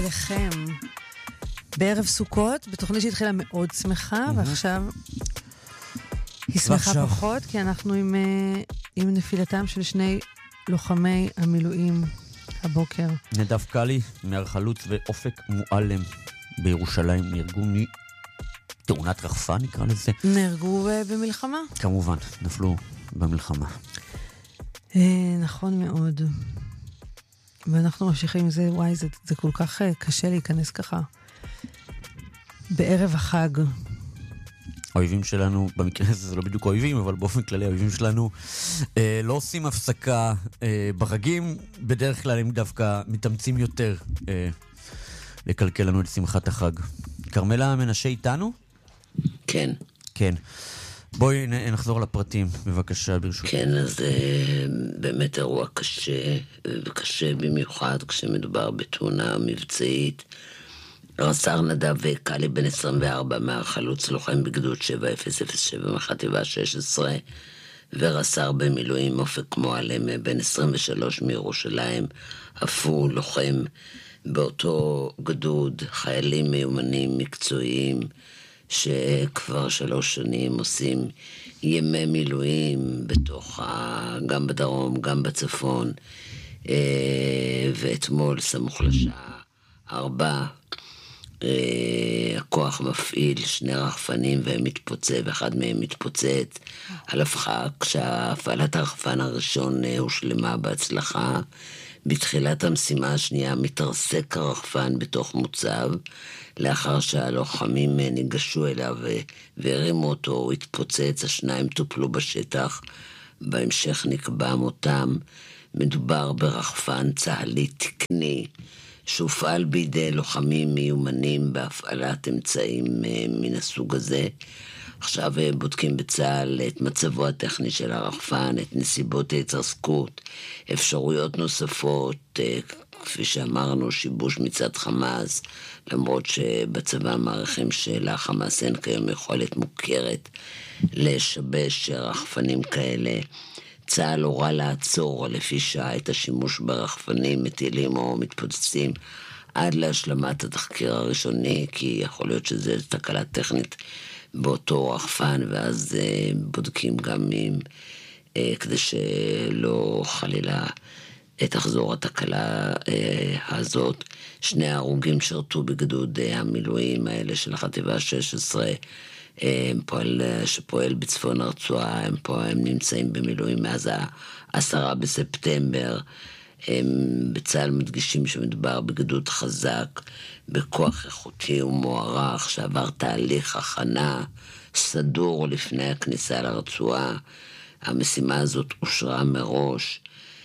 אליכם בערב סוכות, בתוכנית שהתחילה מאוד שמחה, ועכשיו היא שמחה פחות, כי אנחנו עם נפילתם של שני לוחמי המילואים הבוקר. נדב קלי, מאיר חלוץ ואופק מועלם בירושלים נהרגו מתאונת רחפה, נקרא לזה. נהרגו במלחמה. כמובן, נפלו במלחמה. נכון מאוד. ואנחנו ממשיכים עם זה, וואי, זה כל כך קשה להיכנס ככה בערב החג. האויבים שלנו, במקרה הזה זה לא בדיוק אויבים, אבל באופן כללי האויבים שלנו לא עושים הפסקה בחגים, בדרך כלל הם דווקא מתאמצים יותר לקלקל לנו את שמחת החג. קרמלה מנשה איתנו? כן. כן. בואי נחזור לפרטים, בבקשה, ברשות. כן, אז באמת אירוע קשה, וקשה במיוחד כשמדובר בתאונה מבצעית. רס"ר נדב קלי בן 24 מהחלוץ לוחם בגדוד 7007 מחטיבה 16, ורס"ר במילואים אופק מועלם בן 23 מירושלים, אף הוא לוחם באותו גדוד, חיילים מיומנים מקצועיים, שכבר 3 שנים עושים ימי מילואים גם בדרום, גם בצפון, ואתמול סמוך לשעה 4, הכוח מפעיל 2 רחפנים ואחד מהם מתפוצץ על הפחק, כשהפעלת הרחפן הראשון הושלמה בהצלחה. בתחילת המשימה השנייה מתרסק הרחפן בתוך מוצב, לאחר שהלוחמים ניגשו אליו והרימו אותו, הוא התפוצץ, 2 טופלו בשטח, בהמשך נקבע מותם. מדובר ברחפן צהלי תקני, שהופעל בידי לוחמים מיומנים בהפעלת אמצעים מן הסוג הזה. עכשיו בודקים בצה"ל את מצבו הטכני של הרחפן, את נסיבות ההתרסקות, אפשרויות נוספות, כפי שאמרנו, שיבוש מצד חמאס, למרות שבצבא מעריכים שלחמאס אין כיום יכולת מוכרת לשבש רחפנים כאלה. צה"ל הורה לעצור לפי שעה את השימוש ברחפנים, מטילים או מתפוצצים, עד להשלמת התחקיר הראשוני, כי יכול להיות שזה תקלה טכנית באותו רחפן, ואז בודקים גם כדי שלא חלילה תחזור התקלה הזאת. 2 ההרוגים שרתו בגדוד המילואים האלה של החטיבה 16, שפועל בצפון הרצועה, הם נמצאים במילואים מאז 10 בספטמבר. בצה"ל מדגישים שמדובר בגדוד חזק, בכוח איכותי ומוערך, שעבר תהליך הכנה סדור לפני הכניסה לרצועה. המשימה הזאת אושרה מראש.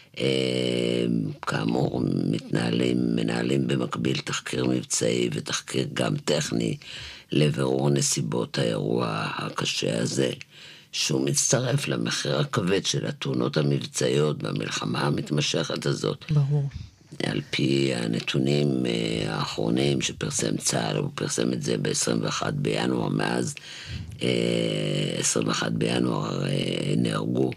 כאמור, מנהלים במקביל תחקיר מבצעי ותחקיר גם טכני לבירור נסיבות האירוע הקשה הזה, שהוא מצטרף למחיר הכבד של התאונות המבצעיות במלחמה המתמשכת הזאת. ברור. על פי הנתונים האחרונים שפרסם צה"ל, הוא פרסם את זה ב-21 בינואר, מאז 21 בינואר נהרגו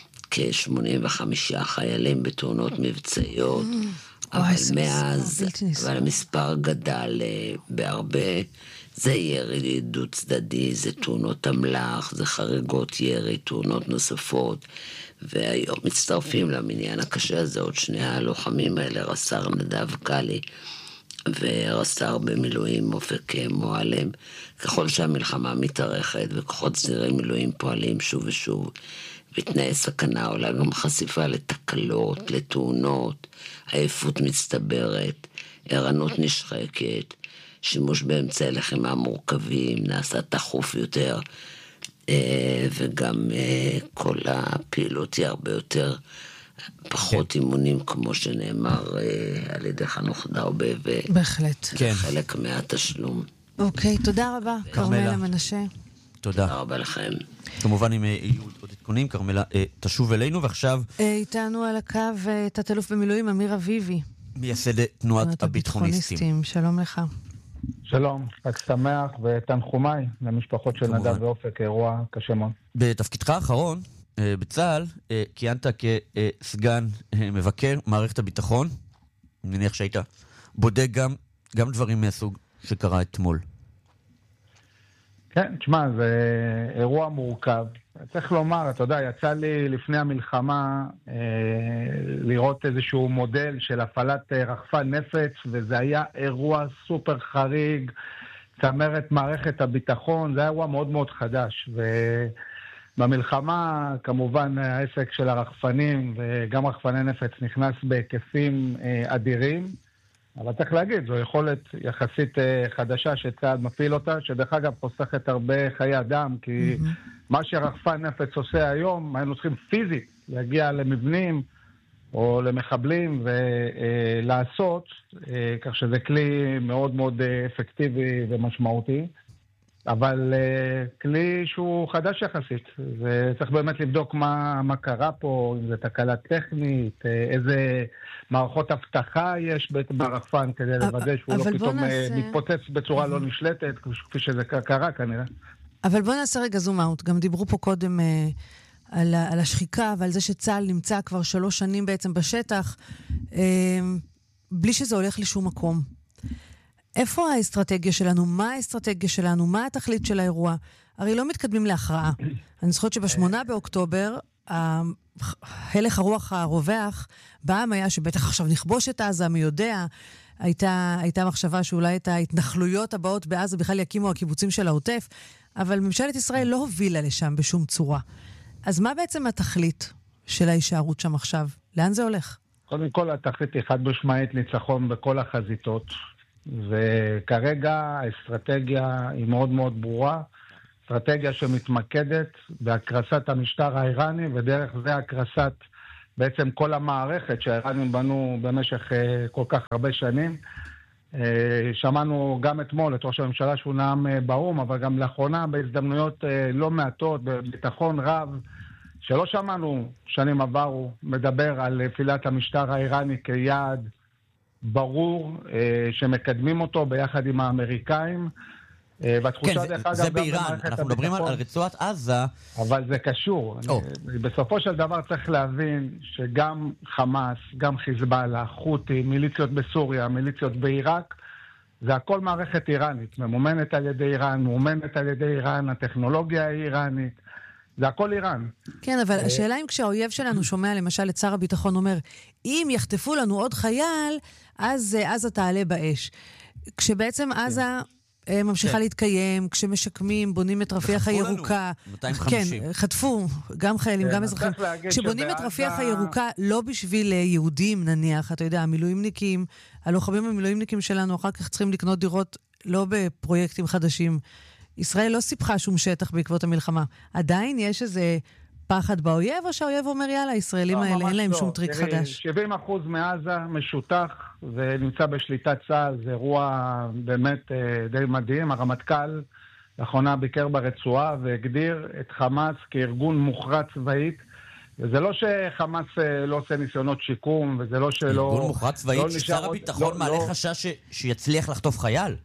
כ-85 חיילים בתאונות מבצעיות, אבל מאז, אבל המספר גדל בהרבה. זה ירי דו צדדי, זה תאונות אמל"ח, זה חריגות ירי, תאונות נוספות, והיום מצטרפים למניין הקשה הזה עוד 2 הלוחמים האלה, רס"ר נדב קלי ורס"ר במילואים אופק מועלם. ככל שהמלחמה מתארכת וכוחות סדירי מילואים פועלים שוב ושוב בתנאי סכנה, עולה גם חשיפה לתקלות, לתאונות, עייפות מצטברת, ערנות נשחקת, שימוש באמצעי לחימה מורכבים, נעשה תחוף יותר, וגם כל הפעילות היא הרבה יותר, פחות אימונים, כמו שנאמר על ידי חנוך דרבה, וחלק מהתשלום. אוקיי, תודה רבה, קרמלה מנשה. תודה רבה לכם. כמובן, אם יהיו עוד עדכונים, קרמלה תשוב אלינו, ועכשיו איתנו על הקו תת-אלוף במילואים אמיר אביבי, מייסד תנועת הביטחוניסטים. שלום לך. שלום, חג שמח ותנחומיי למשפחות של נדב ואופק, אירוע קשה מאוד. בתפקידך האחרון בצה"ל כיהנת כסגן מבקר מערכת הביטחון. אני מניח שהיית בודק גם גם דברים מהסוג שקרה אתמול. כן, תשמע, זה אירוע מורכב. צריך לומר, אתה יודע, יצא לי לפני המלחמה לראות איזשהו מודל של הפעלת רחפן נפץ, וזה היה אירוע סופר חריג, צמרת מערכת הביטחון, זה היה אירוע מאוד מאוד חדש. ובמלחמה, כמובן, העסק של הרחפנים וגם רחפני נפץ נכנס בהיקפים אדירים, אבל צריך להגיד, זו יכולת יחסית חדשה שצה"ל מפעיל אותה, שדרך אגב חוסכת הרבה חיי אדם, כי מה שרחפן נפץ עושה היום, היינו צריכים פיזית להגיע למבנים או למחבלים ולעשות, כך שזה כלי מאוד מאוד אפקטיבי ומשמעותי, אבל כלי שהוא חדש יחסית, וצריך באמת לבדוק מה קרה פה, אם זה תקלה טכנית, איזה מערכות הבטחה יש ברחפן כדי לוודא שהוא לא פתאום מתפוצץ בצורה לא נשלטת, כפי שזה קרה כנראה. אבל בוא נעשה רגע זום אאוט. גם דיברו פה קודם על השחיקה ועל זה שצה"ל נמצא כבר 3 שנים בעצם בשטח, בלי שזה הולך לשום מקום. איפה האסטרטגיה שלנו? מה האסטרטגיה שלנו? מה התכלית של האירוע? הרי לא מתקדמים להכרעה. אני זוכרת שב8 באוקטובר, הלך הרוח הרווח בעם היה שבטח עכשיו נכבוש את עזה, מי יודע, הייתה מחשבה שאולי את ההתנחלויות הבאות בעזה בכלל יקימו הקיבוצים של העוטף, אבל ממשלת ישראל לא הובילה לשם בשום צורה. אז מה בעצם התכלית של ההישארות שם עכשיו? לאן זה הולך? קודם כל, התכלית היא חד משמעית ניצחון בכל החזיתות, וכרגע האסטרטגיה היא מאוד מאוד ברורה, אסטרטגיה שמתמקדת בהקרסת המשטר האיראני, ודרך זה הקרסת בעצם כל המערכת שהאיראנים בנו במשך כל כך הרבה שנים. שמענו גם אתמול את ראש הממשלה שהוא נאם באום, אבל גם לאחרונה בהזדמנויות לא מעטות, בביטחון רב, שלא שמענו שנים עברו, מדבר על נפילת המשטר האיראני כיעד ברור, שמקדמים אותו ביחד עם האמריקאים, והתחושה דרך אגב... זה באיראן, אנחנו מדברים על רצועת עזה. אבל זה קשור. בסופו של דבר צריך להבין שגם חמאס, גם חיזבאללה, חותי, מיליציות בסוריה, מיליציות בעיראק, זה הכל מערכת איראנית, ממומנת על ידי איראן, מאומנת על ידי איראן, הטכנולוגיה היא איראנית, זה הכל איראן. כן, אבל השאלה אם כשהאויב שלנו שומע למשל את שר הביטחון אומר, אם יחטפו לנו עוד חייל, אז עזה תעלה באש. כשבעצם עזה ממשיכה להתקיים, כשמשקמים, בונים את רפיח הירוקה. 250. כן, חטפו, גם חיילים, גם אזרחים. כשבונים את רפיח הירוקה, לא בשביל יהודים נניח, אתה יודע, המילואימניקים, הלוחמים המילואימניקים שלנו, אחר כך צריכים לקנות דירות לא בפרויקטים חדשים. ישראל לא סיפחה שום שטח בעקבות המלחמה. עדיין יש איזה פחד באויב, או שהאויב אומר, יאללה, הישראלים האלה, אין להם שום טריק חדש? 70% מעזה משותח ונמצא בשליטת צה"ל, זה אירוע באמת די מדהים. הרמטכ"ל לאחרונה ביקר ברצועה והגדיר את חמאס כארגון מוכרע צבאית, וזה לא שחמאס לא עושה ניסיונות שיקום, וזה לא שלא... ארגון מוכרע צבאית ששר הביטחון מעלה חשש שיצליח לחטוף חייל?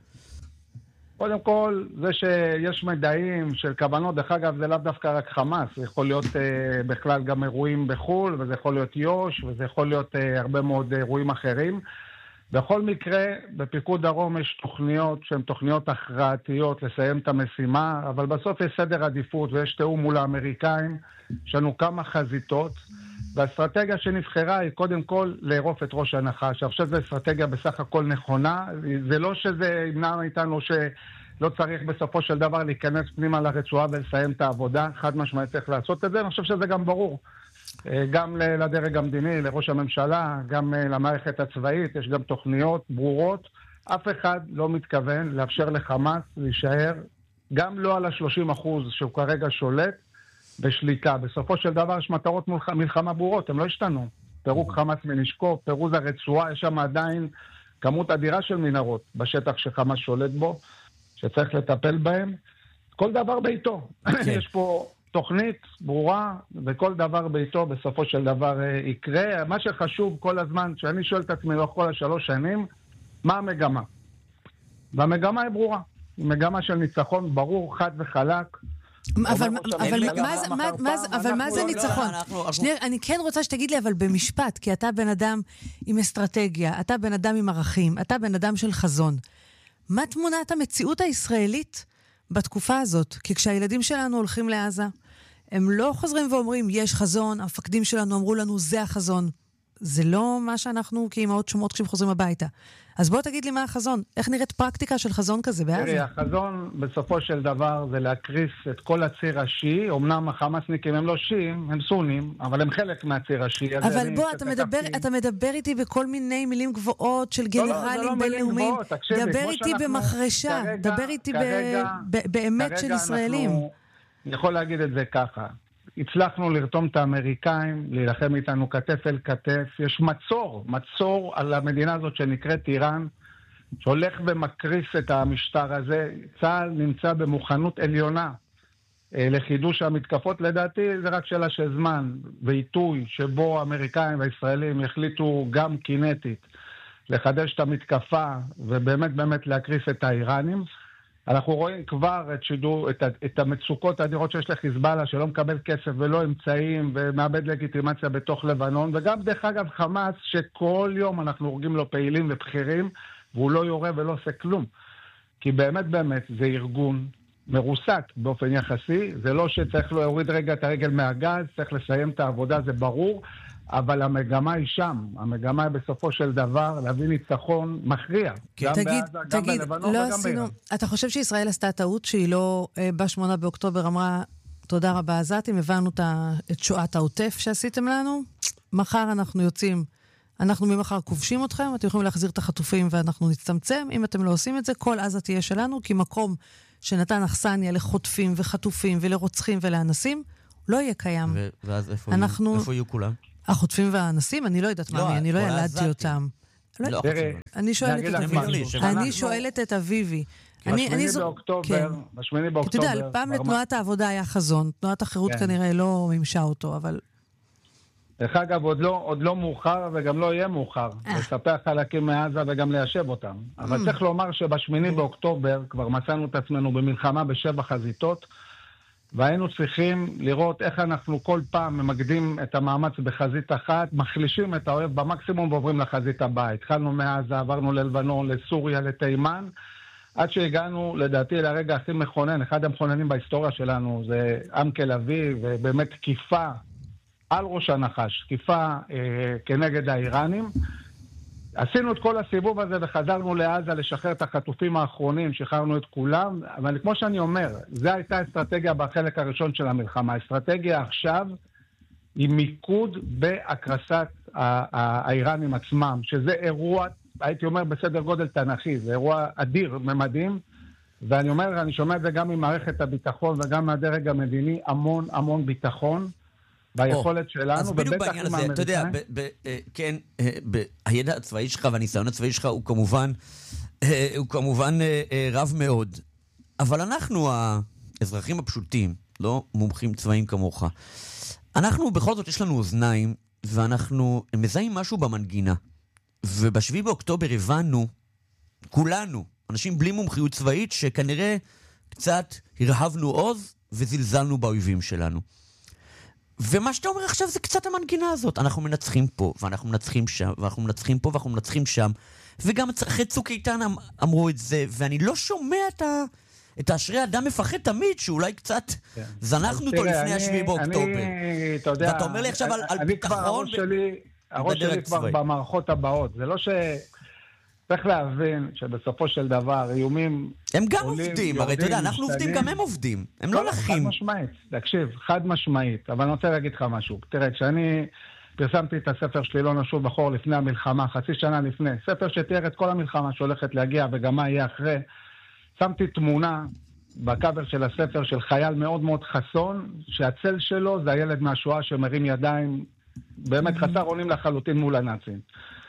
קודם כל, זה שיש מדעים של כוונות, דרך אגב, זה לאו דווקא רק חמאס, זה יכול להיות בכלל גם אירועים בחול, וזה יכול להיות יוש, וזה יכול להיות הרבה מאוד אירועים אחרים. בכל מקרה, בפיקוד דרום יש תוכניות שהן תוכניות הכרעתיות לסיים את המשימה, אבל בסוף יש סדר עדיפות ויש תיאום מול האמריקאים, יש לנו כמה חזיתות, והאסטרטגיה שנבחרה היא קודם כל לערוף את ראש הנחש. עכשיו זו אסטרטגיה בסך הכל נכונה, זה לא שזה ימנע מאיתנו שלא צריך בסופו של דבר להיכנס פנימה לרצועה ולסיים את העבודה, חד משמעית צריך לעשות את זה, אני חושב שזה גם ברור. גם לדרג המדיני, לראש הממשלה, גם למערכת הצבאית, יש גם תוכניות ברורות, אף אחד לא מתכוון לאפשר לחמאס להישאר, גם לא על ה-30% שהוא כרגע שולט, בשליטה. בסופו של דבר יש מטרות מלחמה ברורות, הם לא השתנו. פירוק חמאס מנשקו, פירוז הרצועה, יש שם עדיין כמות אדירה של מנהרות בשטח שחמאס שולט בו, שצריך לטפל בהם. כל דבר ביתו. יש פה תוכנית ברורה, וכל דבר ביתו בסופו של דבר יקרה. מה שחשוב כל הזמן, שאני שואל את עצמי לאורך כל 3 שנים, מה המגמה? והמגמה היא ברורה. היא מגמה של ניצחון ברור, חד וחלק, אבל מה זה ניצחון? שנייה, אני כן רוצה שתגיד לי, אבל במשפט, כי אתה בן אדם עם אסטרטגיה, אתה בן אדם עם ערכים, אתה בן אדם של חזון. מה תמונת המציאות הישראלית בתקופה הזאת? כי כשהילדים שלנו הולכים לעזה, הם לא חוזרים ואומרים, יש חזון, המפקדים שלנו אמרו לנו, זה החזון. זה לא מה שאנחנו כאימהות שומעות כשהם חוזרים הביתה. אז בוא תגיד לי מה החזון. איך נראית פרקטיקה של חזון כזה בעזה? תראי, החזון בסופו של דבר זה להקריס את כל הציר השיעי. אמנם החמאסניקים הם לא שיעים, הם סונים, אבל הם חלק מהציר השיעי. אבל בוא, אתה מדבר איתי בכל מיני מילים גבוהות של גנרלים בינלאומיים. דבר איתי במחרשה, דבר איתי באמת של ישראלים. אני יכול להגיד את זה ככה. הצלחנו לרתום את האמריקאים, להילחם איתנו כתף אל כתף. יש מצור על המדינה הזאת שנקראת איראן, שהולך ומקריס את המשטר הזה. צה"ל נמצא במוכנות עליונה לחידוש המתקפות. לדעתי זה רק שאלה של זמן ועיתוי שבו האמריקאים והישראלים יחליטו גם קינטית לחדש את המתקפה ובאמת באמת להקריס את האיראנים. אנחנו רואים כבר את המצוקות האדירות שיש לחיזבאללה, שלא מקבל כסף ולא אמצעים, ומאבד לגיטימציה בתוך לבנון, וגם דרך אגב חמאס, שכל יום אנחנו הורגים לו פעילים ובכירים, והוא לא יורה ולא עושה כלום. כי באמת זה ארגון מרוסק באופן יחסי, זה לא שצריך להוריד רגע את הרגל מהגז, צריך לסיים את העבודה, זה ברור, אבל המגמה היא שם. המגמה היא בסופו של דבר להביא ניצחון מכריע. גם בעזה, גם בלבנון וגם באיראן. אתה חושב שישראל עשתה טעות שהיא לא ב-8 באוקטובר אמרה, תודה רבה עזתים, הבנו את שואת העוטף שעשיתם לנו, מחר אנחנו יוצאים, אנחנו ממחר כובשים אתכם, אתם יכולים להחזיר את החטופים ואנחנו נצטמצם, אם אתם לא עושים את זה, כל עזה תהיה שלנו, כי מקום שנתן אכסניה לחוטפים וחטופים ולרוצחים ולאנסים, לא יהיה קיים. ואז איפה יהיו כולם? החוטפים והאנסים? אני לא יודעת מה, אני לא ילדתי אותם. אני שואלת את אביבי. ב-8 באוקטובר... כי אתה יודע, פעם לתנועת העבודה היה חזון, תנועת החירות כנראה לא מימשה אותו, אבל... דרך אגב, עוד לא מאוחר וגם לא יהיה מאוחר, לספח חלקים מעזה וגם ליישב אותם. אבל צריך לומר שב-8 באוקטובר כבר מצאנו את עצמנו במלחמה ב7 חזיתות, והיינו צריכים לראות איך אנחנו כל פעם ממקדים את המאמץ בחזית אחת, מחלישים את האויב במקסימום ועוברים לחזית הבאה. התחלנו מעזה, עברנו ללבנון, לסוריה, לתימן, עד שהגענו לדעתי לרגע הכי מכונן, אחד המכוננים בהיסטוריה שלנו, זה עם אביב, ובאמת תקיפה על ראש הנחש, תקיפה כנגד האיראנים. עשינו את כל הסיבוב הזה וחזרנו לעזה לשחרר את החטופים האחרונים, שחררנו את כולם, אבל כמו שאני אומר, זו הייתה אסטרטגיה בחלק הראשון של המלחמה. האסטרטגיה עכשיו היא מיקוד בהקרסת האיראנים עצמם, שזה אירוע, הייתי אומר בסדר גודל תנכי, זה אירוע אדיר, ממדים, ואני אומר, אני שומע את זה גם ממערכת הביטחון וגם מהדרג המדיני, המון ביטחון, ביכולת שלנו. אז בדיוק בעניין הזה, אתה יודע, כן, הידע הצבאי שלך והניסיון הצבאי שלך הוא כמובן רב מאוד, אבל אנחנו האזרחים הפשוטים, לא מומחים צבאיים כמוך, אנחנו בכל זאת יש לנו אוזניים, ואנחנו מזהים משהו במנגינה, וב7 באוקטובר הבנו, כולנו, אנשים בלי מומחיות צבאית, שכנראה קצת הרהבנו עוז וזלזלנו באויבים שלנו. ומה שאתה אומר עכשיו זה קצת המנגינה הזאת. אנחנו מנצחים פה, ואנחנו מנצחים שם, ואנחנו מנצחים פה, ואנחנו מנצחים שם. וגם אחרי צוק איתן אמרו את זה, ואני לא שומע את האשרי אדם מפחד תמיד, שאולי קצת זנחנו אותו לפני 7 באוקטובר. ואתה אומר לי עכשיו על ביטחון... הראש שלי כבר במערכות הבאות. זה לא ש... צריך להבין שבסופו של דבר איומים... הם גם עובדים, הרי אתה יודע, אנחנו עובדים, גם הם עובדים. הם לא לחים. חד משמעית, תקשיב, חד משמעית. אבל אני רוצה להגיד לך משהו. תראה, כשאני פרסמתי את הספר שלי לא נשוב בחור לפני המלחמה, חצי שנה לפני, ספר שתיאר את כל המלחמה שהולכת להגיע וגם מה יהיה אחרי, שמתי תמונה בקבר של הספר של חייל מאוד מאוד חסון, שהצל שלו זה הילד מהשואה שמרים ידיים, באמת חסר אונים לחלוטין מול הנאצים.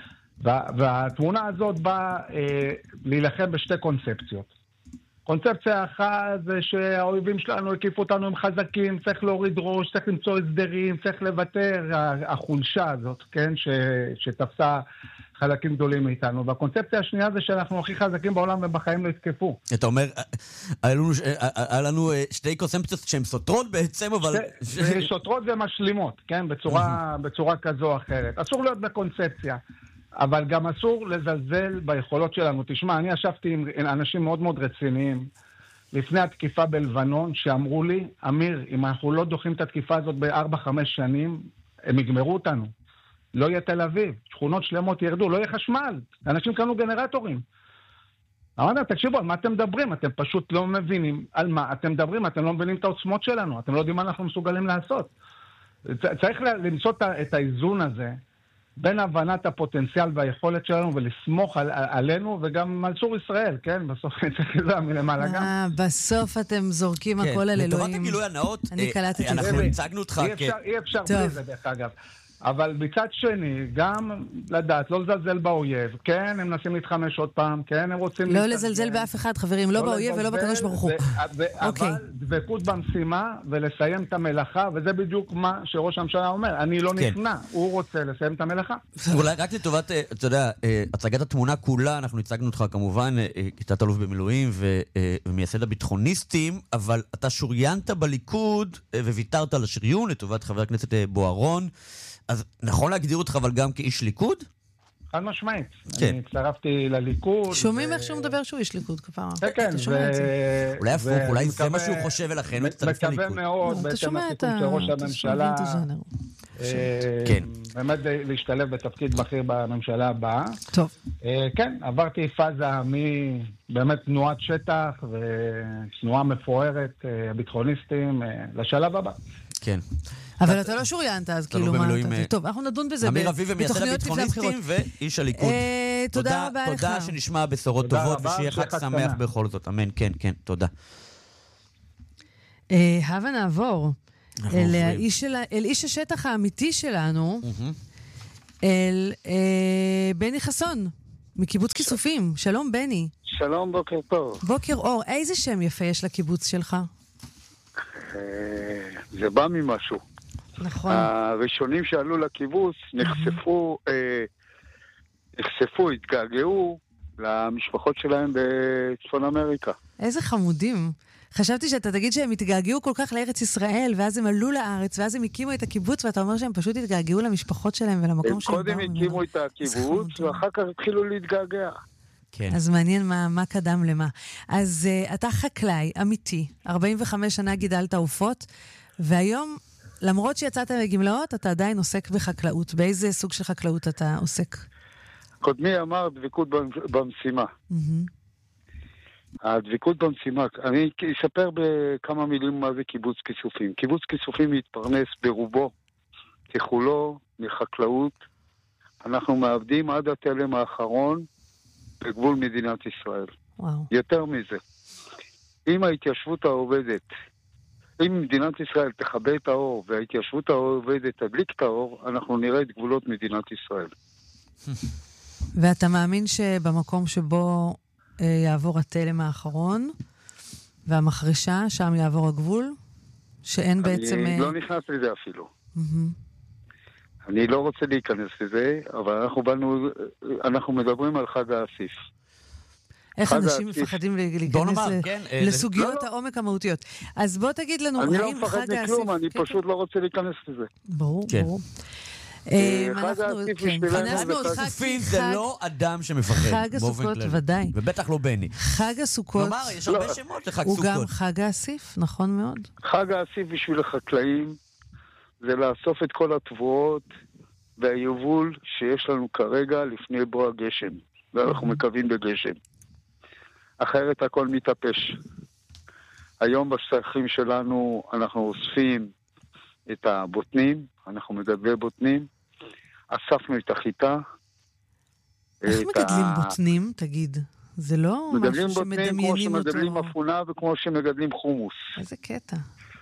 והתמונה הזאת באה להילחם בשתי קונספציות. קונספציה אחת זה שהאויבים שלנו הקיפו אותנו עם חזקים, צריך להוריד ראש, צריך למצוא הסדרים, צריך לוותר, החולשה הזאת, כן, שתפסה חלקים גדולים מאיתנו. והקונספציה השנייה זה שאנחנו הכי חזקים בעולם ובחיים לא יתקפו. אתה אומר, היה לנו שתי קונספציות שהן סותרות בעצם, אבל... סותרות ומשלימות, כן? בצורה כזו או אחרת. אסור להיות בקונספציה, אבל גם אסור לזלזל ביכולות שלנו. תשמע, אני ישבתי עם אנשים מאוד מאוד רציניים, לפני התקיפה בלבנון, שאמרו לי, אמיר, אם אנחנו לא דוחים את התקיפה הזאת ב4-5 שנים, הם יגמרו אותנו. לא יהיה תל אביב, שכונות שלמות ירדו, לא יהיה חשמל, אנשים קנו גנרטורים. אמרנו, תקשיבו, על מה אתם מדברים? אתם פשוט לא מבינים על מה אתם מדברים, אתם לא מבינים את העוצמות שלנו, אתם לא יודעים מה אנחנו מסוגלים לעשות. צריך למצוא את האיזון הזה, בין הבנת הפוטנציאל והיכולת שלנו, ולסמוך עלינו, וגם על צור ישראל, כן? בסוף צריך לזה מלמעלה גם. בסוף אתם זורקים הכל על אלוהים. לטובת הגילוי הנאות, אנחנו הצגנו אותך אי אפשר בלי זה, דרך אגב. אבל מצד שני, גם לדעת, לא לזלזל באויב, כן, הם מנסים להתחמש עוד פעם, כן, הם רוצים... לא לזלזל באף אחד, חברים, לא באויב ולא בקדוש ברוך הוא. אבל דבקות במשימה ולסיים את המלאכה, וזה בדיוק מה שראש הממשלה אומר, אני לא נכנע, הוא רוצה לסיים את המלאכה. אולי רק לטובת, אתה יודע, הצגת התמונה כולה, אנחנו הצגנו אותך כמובן, כתת אלוף במילואים ומייסד הביטחוניסטים, אבל אתה שוריינת בליכוד וויתרת על השריון לטובת חבר הכנסת בוארון. אז נכון להגדיר אותך אבל גם כאיש ליכוד? חד משמעית. אני הצטרפתי לליכוד. שומעים איך שהוא מדבר שהוא איש ליכוד כפרה. כן, אולי הפוך, אולי זה מה שהוא חושב ולכן הוא יצטרף לליכוד. מקווה מאוד, בעצם הסיכום של ראש הממשלה, באמת להשתלב בתפקיד בכיר בממשלה הבאה. טוב. כן, עברתי פאזה מבאמת תנועת שטח ותנועה מפוארת, הביטחוניסטים, לשלב הבא. כן. אבל אתה לא שוריינת, אז כאילו מה אתה... טוב, אנחנו נדון בזה אמיר אביב ומייסד הביטחוניסטים ואיש הליכוד. תודה רבה לך. תודה שנשמע בשורות טובות ושיהיה חג שמח בכל זאת. אמן, כן, כן, תודה. הבה נעבור אל איש השטח האמיתי שלנו, אל בני חסון, מקיבוץ כיסופים. שלום בני. שלום, בוקר טוב. בוקר אור. איזה שם יפה יש לקיבוץ שלך? זה בא ממשהו. נכון. הראשונים שעלו לקיבוץ נחשפו, התגעגעו למשפחות שלהם בצפון אמריקה. איזה חמודים. חשבתי שאתה תגיד שהם התגעגעו כל כך לארץ ישראל, ואז הם עלו לארץ, ואז הם הקימו את הקיבוץ, ואתה אומר שהם פשוט התגעגעו למשפחות שלהם ולמקום שהם באו. הם קודם הקימו את הקיבוץ, ואחר כך התחילו להתגעגע. כן. אז מעניין מה קדם למה. אז אתה חקלאי אמיתי, 45 שנה גידלת עופות, והיום, למרות שיצאת לגמלאות, אתה עדיין עוסק בחקלאות. באיזה סוג של חקלאות אתה עוסק? קודמי אמר דבקות במשימה. הדבקות במשימה, אני אספר בכמה מילים מה זה קיבוץ כיסופים. קיבוץ כיסופים מתפרנס ברובו, ככולו, מחקלאות. אנחנו מעבדים עד התלם האחרון בגבול מדינת ישראל. וואו. יותר מזה. אם ההתיישבות העובדת, אם מדינת ישראל תכבה את האור וההתיישבות העובדת תדליק את האור, אנחנו נראה את גבולות מדינת ישראל. ואתה מאמין שבמקום שבו יעבור התלם האחרון והמחרשה, שם יעבור הגבול? שאין בעצם... אני לא נכנס לזה אפילו. אני לא רוצה להיכנס לזה, אבל אנחנו מדברים על חג האסיף. איך אנשים מפחדים להיכנס לסוגיות העומק המהותיות. אז בוא תגיד לנו, אני לא מפחד מכלום, אני פשוט לא רוצה להיכנס לזה. ברור, ברור. חג האסיף בשבילנו כיסופים זה לא אדם שמפחד. חג הסוכות ודאי. ובטח לא בני. חג הסוכות כלומר, יש הרבה שמות לחג סוכות. הוא גם חג האסיף, נכון מאוד. חג האסיף בשביל החקלאים זה לאסוף את כל התבואות והיבול שיש לנו כרגע לפני בוא הגשם. ואנחנו מקווים בגשם. אחרת הכל מתאפש. היום בשטחים שלנו אנחנו אוספים את הבוטנים, אנחנו מגדלי בוטנים, אספנו את החיטה. איך מגדלים בוטנים, תגיד? זה לא משהו שמדמיינים אותו. כמו שמגדלים אפונה וכמו שמגדלים חומוס. איזה קטע.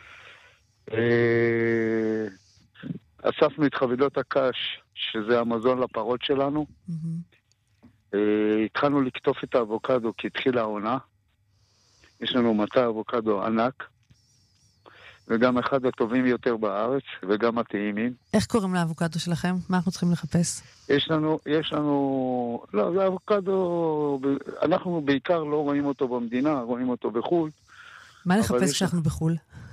אספנו את חבילות הקש, שזה המזון לפרות שלנו. התחלנו לקטוף את האבוקדו כי התחילה העונה. יש לנו מטע אבוקדו ענק. וגם אחד הטובים יותר בארץ, וגם הטעימים. איך קוראים לאבוקדו שלכם? מה אנחנו צריכים לחפש? יש לנו, לא, זה אבוקדו, אנחנו בעיקר לא רואים אותו במדינה, רואים אותו בחו"ל. מה לחפש כשאנחנו בחו"ל?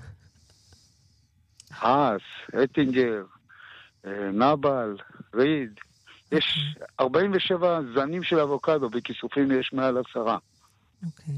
האס, אטינגר, נבל, ריד. יש 47 זנים של אבוקדו, בכיסופים יש מעל 10. אוקיי.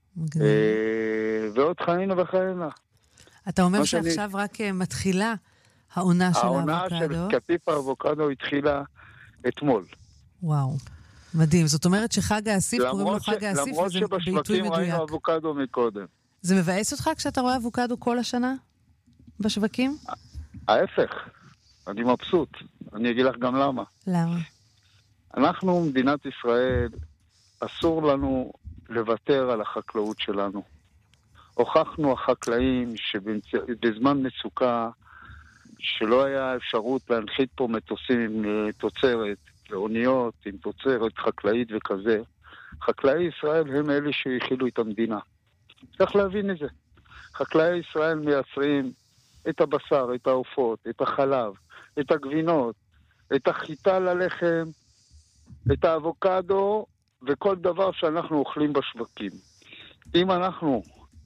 ועוד חיינה וחיינה. אתה אומר שעכשיו רק מתחילה העונה של האבוקדו? העונה של קטיף האבוקדו התחילה אתמול. וואו, מדהים. זאת אומרת שחג האסיף, קוראים לו חג האסיף, למרות שבשווקים ראינו אבוקדו מקודם. זה מבאס אותך כשאתה רואה אבוקדו כל השנה בשווקים? ההפך, אני מבסוט. אני אגיד לך גם למה. למה? אנחנו, מדינת ישראל, אסור לנו לוותר על החקלאות שלנו. הוכחנו החקלאים שבזמן מצוקה, שלא היה אפשרות להנחית פה מטוסים עם תוצרת, לאוניות עם תוצרת חקלאית וכזה. חקלאי ישראל הם אלה שהכילו את המדינה. צריך להבין את זה. חקלאי ישראל מייצרים את הבשר, את העופות, את החלב, את הגבינות, את החיטה ללחם, את האבוקדו וכל דבר שאנחנו אוכלים בשווקים. אם אנחנו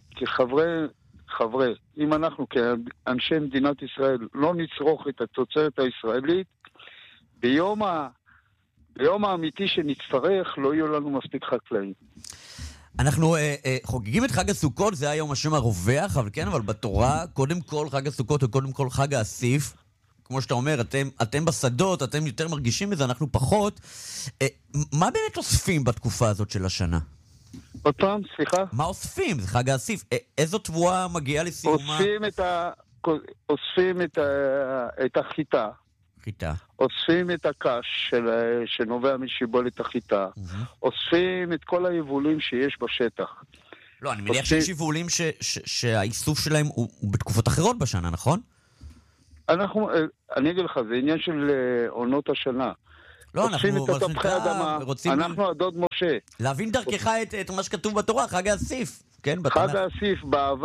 אם אנחנו כאנשי מדינת ישראל לא נצרוך את התוצרת הישראלית, ביום האמיתי שנצטרך לא יהיו לנו מספיק חקלאים. אנחנו חוגגים את חג הסוכות, זה היום השם הרווח, אבל בתורה, קודם כל חג הסוכות וקודם כל חג האסיף, כמו שאתה אומר, אתם בשדות, אתם יותר מרגישים מזה, אנחנו פחות. מה באמת אוספים בתקופה הזאת של השנה? עוד פעם, סליחה? מה אוספים? זה חג האסיף. איזו תבואה מגיעה לסיומה? אוספים את החיטה. חיטה. אוספים את הקש שנובע משיבולת החיטה. אוספים את כל היבולים שיש בשטח. לא, אני מניח שיש יבולים שהאיסוף שלהם הוא בתקופות אחרות בשנה, נכון? אני אגיד לך, זה עניין של עונות השנה. לא, אנחנו אנחנו הדוד משה. להבין דרכך את מה שכתוב בתורה, חג האסיף. חג האסיף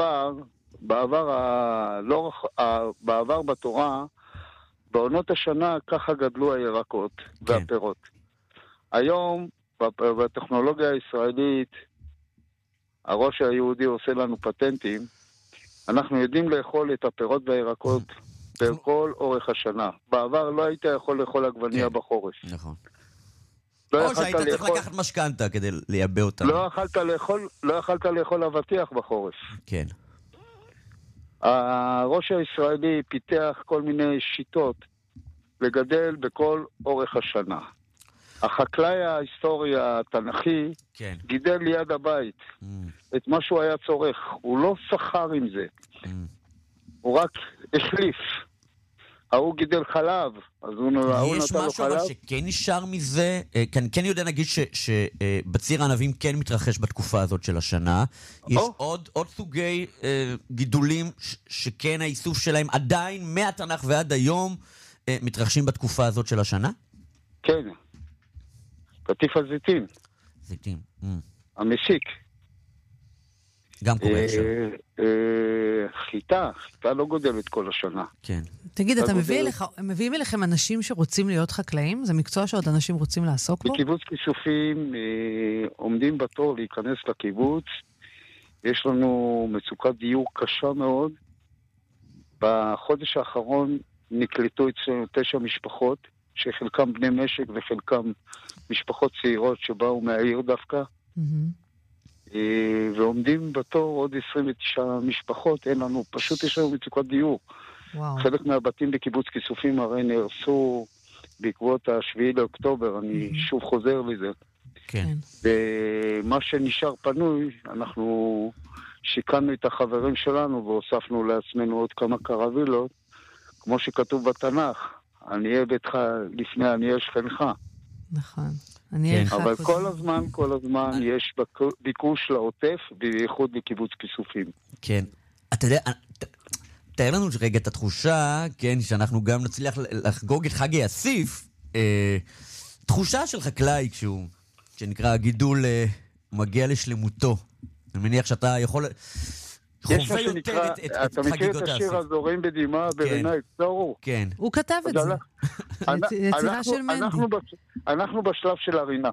בעבר בתורה, בעונות השנה ככה גדלו הירקות והפירות. היום, בטכנולוגיה הישראלית, הראש היהודי עושה לנו פטנטים, אנחנו יודעים לאכול את הפירות והירקות בכל אורך השנה. בעבר לא היית יכול לאכול עגבניה בחורף. נכון. או שהיית צריך לקחת משכנתה כדי לייבא אותה. לא יכלת לאכול אבטיח בחורף. כן. הראש הישראלי פיתח כל מיני שיטות לגדל בכל אורך השנה. החקלאי ההיסטורי התנ"כי גידל ליד הבית את מה שהוא היה צורך. הוא לא שכר עם זה. הוא רק החליף. ההוא גידל חלב, אז הוא נתן לו חלב. יש משהו אבל שכן נשאר מזה, כן יודע נגיד שבציר הענבים כן מתרחש בתקופה הזאת של השנה. יש עוד סוגי גידולים שכן האיסוף שלהם עדיין מהתנ"ך ועד היום מתרחשים בתקופה הזאת של השנה? כן. קטיף הזיתים. זיתים. המסיק. גם קורה עכשיו. חיטה לא גודלת כל השנה. כן. תגיד, מביאים אליכם אנשים שרוצים להיות חקלאים? זה מקצוע שעוד אנשים רוצים לעסוק בו? בקיבוץ כיסופים עומדים בתור להיכנס לקיבוץ. יש לנו מצוקת דיור קשה מאוד. בחודש האחרון נקלטו אצלנו 9 משפחות, שחלקם בני משק וחלקם משפחות צעירות שבאו מהעיר דווקא. ועומדים בתור עוד 29 משפחות, פשוט יש לנו מצוקת דיור. חלק מהבתים בקיבוץ כיסופים הרי נהרסו בעקבות ה7 לאוקטובר, אני שוב חוזר לזה. כן. ומה שנשאר פנוי, אנחנו שיקנו את החברים שלנו והוספנו לעצמנו עוד כמה קרווילות, כמו שכתוב בתנ"ך, אני אהיה ביתך לפני אני אהיה שכנך. נכון. אבל כל הזמן יש ביקוש לעוטף, בייחוד בקיבוץ כיסופים. כן. אתה יודע, תאר לנו רגע את התחושה, כן, שאנחנו גם נצליח לחגוג את חג האסיף, תחושה של חקלאי שנקרא הגידול מגיע לשלמותו. אני מניח שאתה יכול חווה יותר את חגיגות האסיף. אתה מכיר את השיר הזורים בדמעה ברינה אקסורו? כן. הוא כתב את זה. יצירה של מנדי. אנחנו בשלב של הרינה.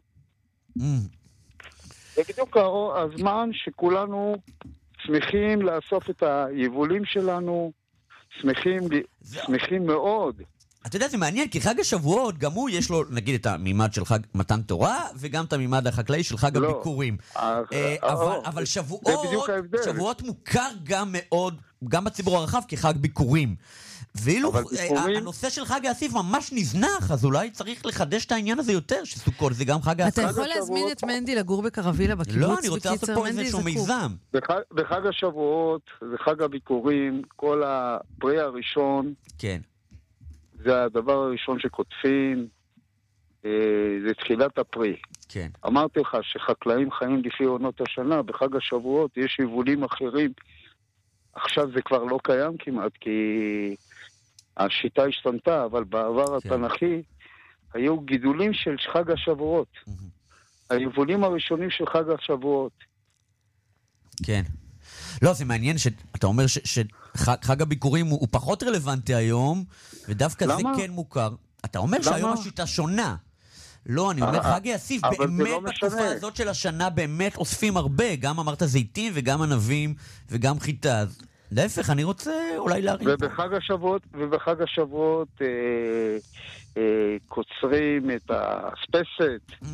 זה בדיוק הזמן שכולנו שמחים לאסוף את היבולים שלנו, שמחים מאוד. אתה יודע, זה מעניין, כי חג השבועות, גם הוא יש לו, נגיד, את המימד של חג מתן תורה, וגם את המימד החקלאי של חג הביקורים. אבל שבועות מוכר גם מאוד, גם בציבור הרחב, כחג ביקורים. ואילו הנושא של חג האסיף ממש נזנח, אז אולי צריך לחדש את העניין הזה יותר, שסוכות זה גם חג האסיף. אתה יכול להזמין את מנדי לגור בקרווילה בקיבוץ? לא, אני רוצה לעשות פה איזשהו מיזם. בחג השבועות, זה חג הביקורים, כל הפרי הראשון, כן. זה הדבר הראשון שקוטפים, זה תחילת הפרי. כן. אמרתי לך שחקלאים חיים לפי עונות השנה, בחג השבועות יש יבולים אחרים. עכשיו זה כבר לא קיים כמעט, כי השיטה השתנתה, אבל בעבר התנ"כי היו גידולים של חג השבועות. היבולים הראשונים של חג השבועות. כן. לא, זה מעניין שאתה אומר שחג הביקורים הוא פחות רלוונטי היום, ודווקא זה כן מוכר. אתה אומר שהיום השיטה שונה. לא, אני אומר, חג האסיף באמת בתקופה הזאת של השנה באמת אוספים הרבה. גם אמרת זיתים וגם ענבים וגם חיטה. להפך, אני רוצה אולי להרים. ובחג השבועות קוצרים את הספסת.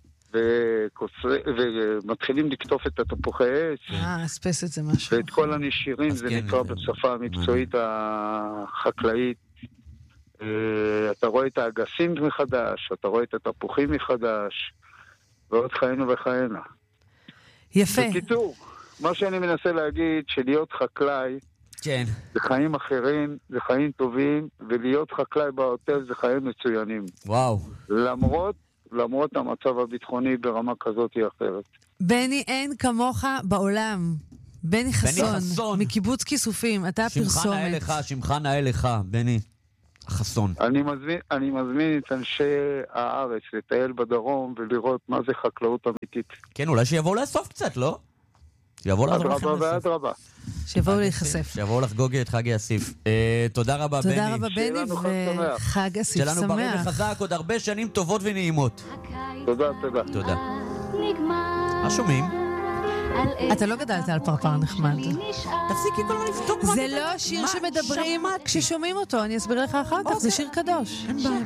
ומתחילים לקטוף את התפוחי עץ. אספסת זה משהו. ואת כל הנשירים, זה נקרא בשפה המקצועית החקלאית. אתה רואה את האגסים מחדש, אתה רואה את התפוחים מחדש, ועוד חיינו וחיינה. יפה. בקיצור, מה שאני מנסה להגיד, שלהיות חקלאי, כן. זה חיים אחרים, זה חיים טובים, ולהיות חקלאי בעוטף זה חיים מצוינים. וואו. למרות המצב הביטחוני ברמה כזאת או אחרת. בני, אין כמוך בעולם. בני חסון, מקיבוץ כיסופים, אתה פרסומת. שמך נאה לך, בני חסון. אני מזמין את אנשי הארץ לטייל בדרום ולראות מה זה חקלאות אמיתית. כן, אולי שיבואו לאסוף קצת, לא? שיבואו לעזור לכם לאסוף. אדרבה. שיבואו להיחשף. שיבואו לחגוג את חג האסיף. תודה רבה, בני. תודה רבה, בני, וחג אסיף שמח. שלנו בריא וחזק, עוד הרבה שנים טובות ונעימות. תודה. מה שומעים? אתה לא גדלת על פרפר נחמד. תפסיקי כל מה לבדוק. זה לא שיר שמדברים כששומעים אותו, אני אסביר לך אחר כך, זה שיר קדוש.